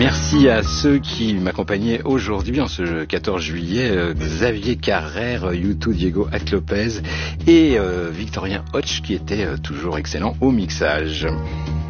Merci à ceux qui m'accompagnaient aujourd'hui en ce 14 juillet, Xavier Carrère, Yuto Diego Atlopez et Victorien Hotch qui était toujours excellent au mixage.